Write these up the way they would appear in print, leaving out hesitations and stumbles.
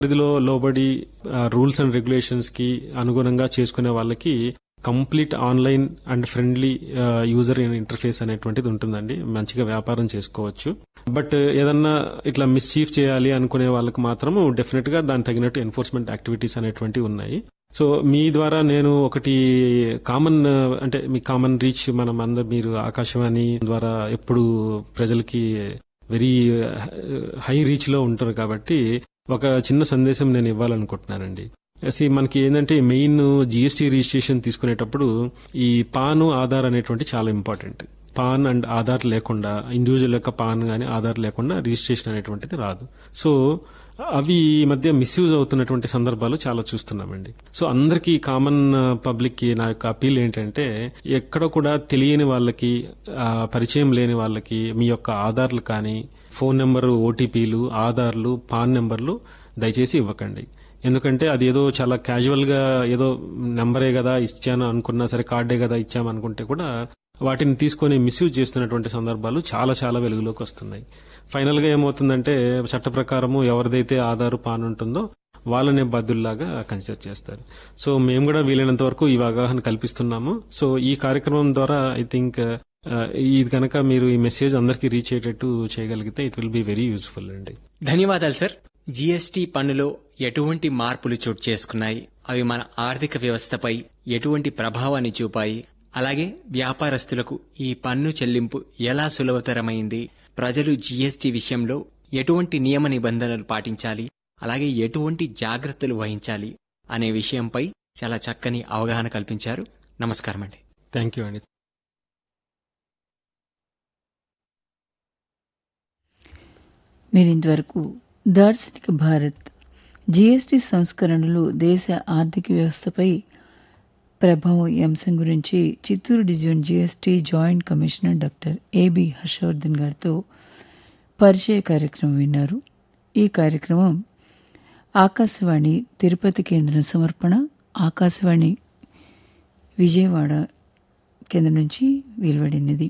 పరిధిలో లోబడి rules and regulations కి అనుగుణంగా చేసుకునే వాళ్ళకి complete online and friendly user interface అనేటువంటిది ఉంటుందండి. మంచిగా వ్యాపారం చేసుకోవచ్చు. బట్ ఏదన్నా ఇట్లా మిస్చీఫ్ చేయాలి అనుకునే వాళ్ళకి మాత్రం డెఫినెట్ గా దానికి తగినట్టు ఎన్ఫోర్స్మెంట్ యాక్టివిటీస్ అనేటువంటివి ఉన్నాయి. సో మీ ద్వారా నేను ఒకటి కామన్ అంటే మీ కామన్ రీచ్ మనం అందరు మీరు ఆకాశవాణి ద్వారా ఎప్పుడు ప్రజలకి వెరీ హై రీచ్ లో ఉంటారు కాబట్టి ఒక చిన్న సందేశం నేను ఇవ్వాలనుకుంటున్నానండి. మనకి ఏంటంటే మెయిన్ జిఎస్టీ రిజిస్ట్రేషన్ తీసుకునేటప్పుడు ఈ పాన్ ఆధార్ అనేటువంటి చాలా ఇంపార్టెంట్. పాన్ అండ్ ఆధార్ లేకుండా ఇండివిజువల్ యొక్క పాన్ గానీ ఆధార్ లేకుండా రిజిస్ట్రేషన్ అనేటువంటిది రాదు. సో అవి ఈ మధ్య మిస్యూజ్ అవుతున్నటువంటి సందర్భాలు చాలా చూస్తున్నామండి. సో అందరికీ కామన్ పబ్లిక్ కి నా యొక్క అపీల్ ఏంటంటే ఎక్కడ కూడా తెలియని వాళ్ళకి పరిచయం లేని వాళ్ళకి మీ యొక్క ఆధార్లు కానీ ఫోన్ నెంబరు ఓటీపీలు ఆధార్లు పాన్ నెంబర్లు దయచేసి ఇవ్వకండి. ఎందుకంటే అది ఏదో చాలా క్యాజువల్ గా ఏదో నెంబరే కదా ఇచ్చాను అనుకున్నా సరే కార్డే కదా ఇచ్చామనుకుంటే కూడా వాటిని తీసుకొని మిస్యూజ్ చేస్తున్నటువంటి సందర్భాలు చాలా చాలా వెలుగులోకి వస్తున్నాయి. ఫైనల్ గా ఏమవుతుందంటే చట్ట ప్రకారము ఎవరిదైతే ఆధార్ పాన్ ఉంటుందో వాళ్ళనే బాధ్యుల్లాగా కన్సిడర్ చేస్తారు. సో మేము కూడా వీలైనంత వరకు ఈ అవగాహన కల్పిస్తున్నాము. సో ఈ కార్యక్రమం ద్వారా ఐ థింక్ ఇది కనుక మీరు ఈ మెసేజ్ అందరికీ రీచ్ అయ్యేటట్టు చేయగలిగితే it will be very useful అండి. ధన్యవాదాలు సార్. జీఎస్టీ పన్నులో ఎటువంటి మార్పులు చోటు చేసుకున్నాయి, అవి మన ఆర్థిక వ్యవస్థపై ఎటువంటి ప్రభావాన్ని చూపాయి, అలాగే వ్యాపారస్తులకు ఈ పన్ను చెల్లింపు ఎలా సులభతరమైంది, ప్రజలు జీఎస్టీ విషయంలో ఎటువంటి నియమ నిబంధనలు పాటించాలి, అలాగే ఎటువంటి జాగ్రత్తలు వహించాలి అనే విషయంపై చాలా చక్కని అవగాహన కల్పించారు. నమస్కారం అండి. థ్యాంక్ యూ అండి. మీరింతవరకు దార్శనిక భారత్ జీఎస్టీ సంస్కరణలు దేశ ఆర్థిక వ్యవస్థపై ప్రభావం ఈ అంశం గురించి Chittoor division GST joint commissioner doctor AB Harshavardhan గారితో పరిచయ కార్యక్రమం విన్నారు. ఈ కార్యక్రమం ఆకాశవాణి తిరుపతి కేంద్రం సమర్పణ. ఆకాశవాణి విజయవాడ కేంద్రం నుంచి వెలువడినది.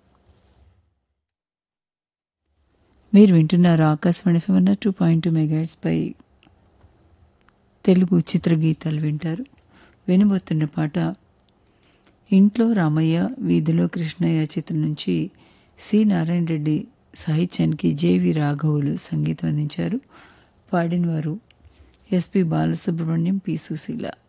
మీరు వింటున్నారు ఆకాశవాణి FM 2.2 MHz పై తెలుగు చిత్రగీతాలు వింటారు. వినబోతున్న పాట ఇంట్లో రామయ్య వీధిలో కృష్ణయ్య చిత్రం నుంచి సి నారాయణ రెడ్డి సాహిత్యానికి జేవి రాఘవులు సంగీతం అందించారు. పాడినవారు ఎస్పి బాలసుబ్రహ్మణ్యం, పి సుశీల.